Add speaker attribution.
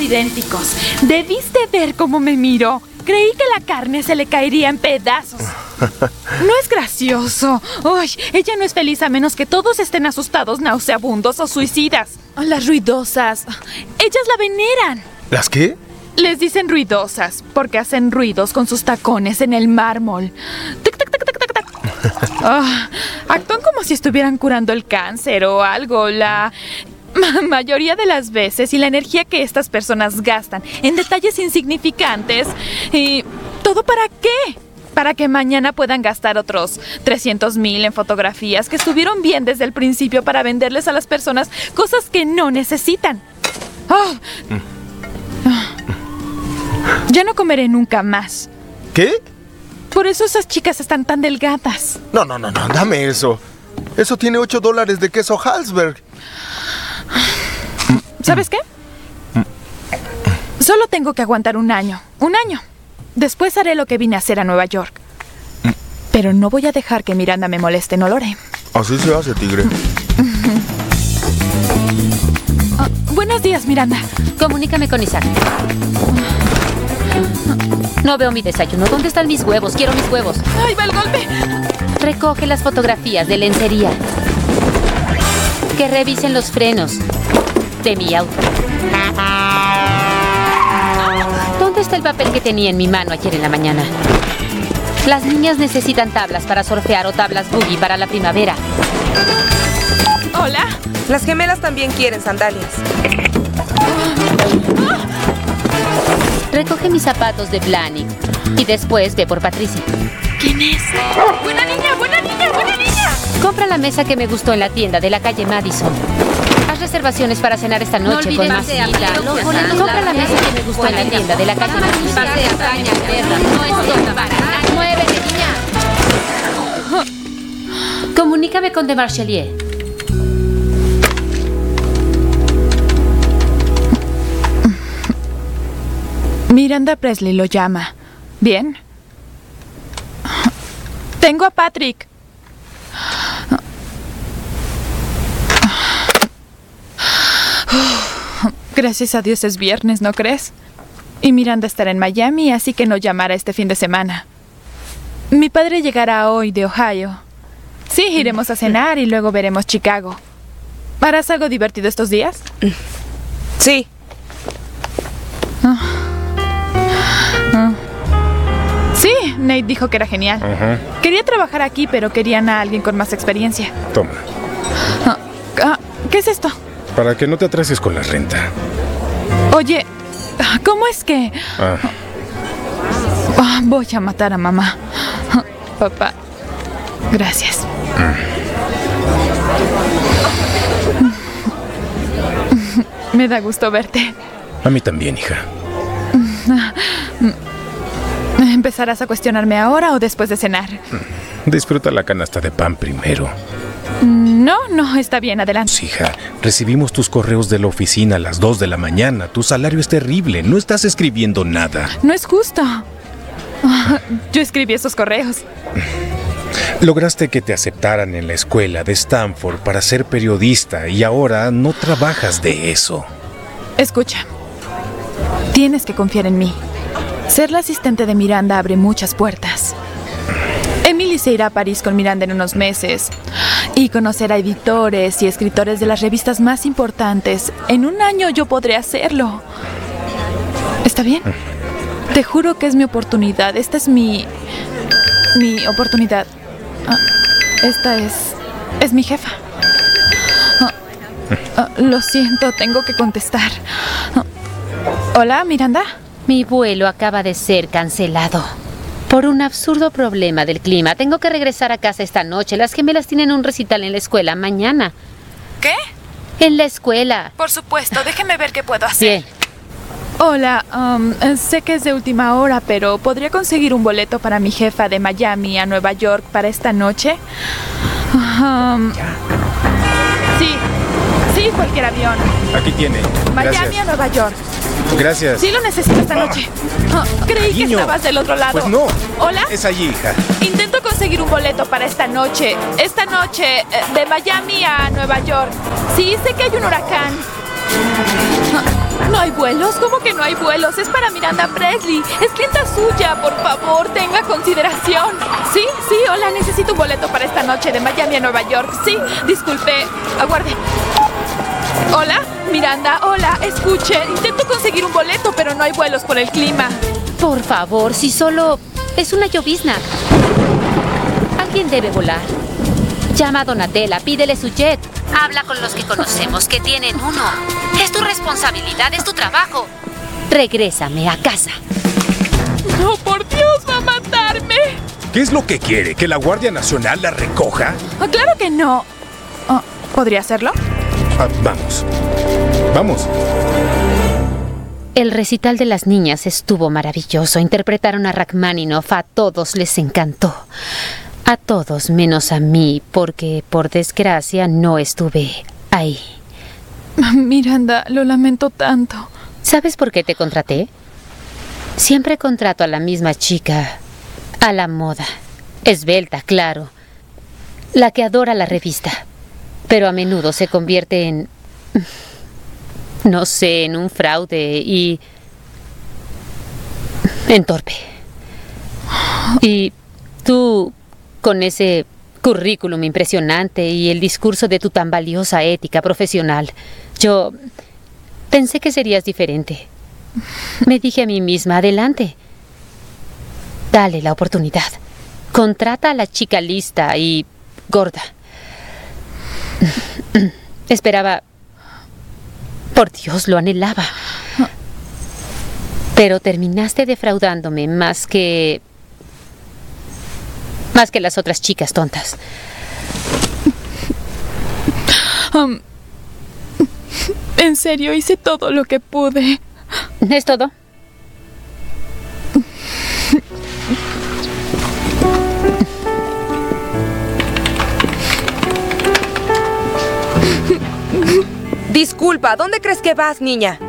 Speaker 1: idénticos. Debiste ver cómo me miró. Creí que la carne se le caería en pedazos. No es gracioso. Uy, ella no es feliz a menos que todos estén asustados, nauseabundos o suicidas. Las ruidosas. Ellas la veneran.
Speaker 2: ¿Las qué?
Speaker 1: Les dicen ruidosas porque hacen ruidos con sus tacones en el mármol. Tic, tac, tac, tac, tac, tac. Actúan como si estuvieran curando el cáncer o algo. La mayoría de las veces, y la energía que estas personas gastan en detalles insignificantes. ¿Y todo para qué? Para que mañana puedan gastar otros 300,000 en fotografías que estuvieron bien desde el principio para venderles a las personas cosas que no necesitan. Ya no comeré nunca más.
Speaker 2: ¿Qué?
Speaker 1: Por eso esas chicas están tan delgadas.
Speaker 2: No, dame eso. Eso tiene $8 de queso Hallsberg.
Speaker 1: ¿Sabes qué? Solo tengo que aguantar un año. Un año. Después haré lo que vine a hacer a Nueva York. Pero no voy a dejar que Miranda me moleste, no lo haré.
Speaker 2: Así se hace, tigre.
Speaker 1: Buenos días, Miranda.
Speaker 3: Comunícame con Isaac. No veo mi desayuno. ¿Dónde están mis huevos? Quiero mis huevos.
Speaker 1: ¡Ahí va el golpe!
Speaker 3: Recoge las fotografías de lencería. Que revisen los frenos de mi auto. ¿Dónde está el papel que tenía en mi mano ayer en la mañana? Las niñas necesitan tablas para surfear o tablas boogie para la primavera.
Speaker 1: ¿Hola?
Speaker 4: Las gemelas también quieren sandalias.
Speaker 3: Recoge mis zapatos de Blahnik y después ve por Patricia.
Speaker 1: ¿Quién es? ¡Buena niña, buena niña, buena niña!
Speaker 3: Compra la mesa que me gustó en la tienda de la calle Madison. Haz reservaciones para cenar esta noche con más vida. Compra la mesa que me gustó en la tienda de la calle Madison. ¡Muévete, niña! Comunícame con De Marchelier.
Speaker 1: Miranda Presley lo llama. ¿Bien? Tengo a Patrick. Gracias a Dios es viernes, ¿no crees? Y Miranda estará en Miami, así que no llamará este fin de semana. Mi padre llegará hoy de Ohio. Sí, iremos a cenar y luego veremos Chicago. ¿Harás algo divertido estos días?
Speaker 4: Sí.
Speaker 1: Sí, Nate dijo que era genial. Quería trabajar aquí, pero querían a alguien con más experiencia.
Speaker 5: Toma.
Speaker 1: ¿Qué es esto?
Speaker 5: Para que no te atrases con la renta.
Speaker 1: Oye, ¿cómo es que...? Voy a matar a mamá. Papá, gracias. Me da gusto verte.
Speaker 5: A mí también, hija.
Speaker 1: ¿Empezarás a cuestionarme ahora o después de cenar?
Speaker 5: Disfruta la canasta de pan primero.
Speaker 1: No, está bien, adelante.
Speaker 5: Hija, recibimos tus correos de la oficina a las 2 de la mañana. Tu salario es terrible. No estás escribiendo nada.
Speaker 1: No es justo. Yo escribí esos correos.
Speaker 5: Lograste que te aceptaran en la escuela de Stanford para ser periodista y ahora no trabajas de eso.
Speaker 1: Escucha, tienes que confiar en mí. Ser la asistente de Miranda abre muchas puertas. Emily se irá a París con Miranda en unos meses y conocerá editores y escritores de las revistas más importantes. En un año yo podré hacerlo. ¿Está bien? Te juro que es mi oportunidad. Esta es mi oportunidad. Esta es mi jefa. Lo siento, tengo que contestar. Hola, Miranda.
Speaker 3: Mi vuelo acaba de ser cancelado por un absurdo problema del clima. Tengo que regresar a casa esta noche. Las gemelas tienen un recital en la escuela mañana.
Speaker 1: ¿Qué?
Speaker 3: En la escuela.
Speaker 1: Por supuesto, déjeme ver qué puedo hacer.
Speaker 3: Bien.
Speaker 1: Hola, sé que es de última hora, pero ¿podría conseguir un boleto para mi jefa de Miami a Nueva York para esta noche? Sí, cualquier avión.
Speaker 5: Aquí tiene.
Speaker 1: Miami
Speaker 5: Gracias.
Speaker 1: a Nueva York.
Speaker 5: Gracias.
Speaker 1: Sí lo necesito esta noche. Creí que
Speaker 5: Niño.
Speaker 1: estabas del otro lado.
Speaker 5: Pues no.
Speaker 1: ¿Hola?
Speaker 5: Es allí, hija.
Speaker 1: Intento conseguir un boleto para esta noche. Esta noche, de Miami a Nueva York. Sí, sé que hay un huracán. ¿No hay vuelos? ¿Cómo que no hay vuelos? Es para Miranda Presley. Es clienta suya. Por favor, tenga consideración. Sí, hola. Necesito un boleto para esta noche de Miami a Nueva York. Sí, disculpe. Aguarde. Hola, Miranda. Hola, escuche. Intento conseguir un boleto, pero no hay vuelos por el clima.
Speaker 3: Por favor, si solo es una llovizna. Alguien debe volar. Llama a Donatella, pídele su jet. Habla con los que conocemos que tienen uno. Es tu responsabilidad, es tu trabajo. Regrésame a casa.
Speaker 1: No, por Dios, va a matarme.
Speaker 5: ¿Qué es lo que quiere? ¿Que la Guardia Nacional la recoja?
Speaker 1: Claro que no. ¿Podría hacerlo?
Speaker 5: Vamos.
Speaker 3: El recital de las niñas estuvo maravilloso. Interpretaron a Rachmaninoff. A todos les encantó. A todos menos a mí, porque por desgracia no estuve ahí.
Speaker 1: Miranda, lo lamento tanto.
Speaker 3: ¿Sabes por qué te contraté? Siempre contrato a la misma chica, a la moda. Esbelta, claro. La que adora la revista. Pero a menudo se convierte en... no sé, en un fraude y... en torpe. Y tú... con ese currículum impresionante y el discurso de tu tan valiosa ética profesional, yo pensé que serías diferente. Me dije a mí misma, adelante. Dale la oportunidad. Contrata a la chica lista y gorda. Esperaba... por Dios, lo anhelaba. Pero terminaste defraudándome más que las otras chicas tontas.
Speaker 1: En serio, hice todo lo que pude.
Speaker 3: ¿Es todo?
Speaker 4: Disculpa, ¿dónde crees que vas, niña?